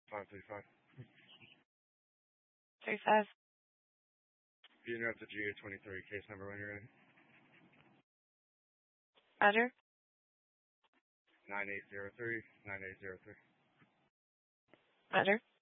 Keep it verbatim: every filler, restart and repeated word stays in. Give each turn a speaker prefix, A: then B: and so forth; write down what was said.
A: five three five.
B: Three five.
A: You know it's a G A twenty-three case number when you're ready.
B: Roger.
A: Nine eight zero three nine eight zero three.
B: Roger.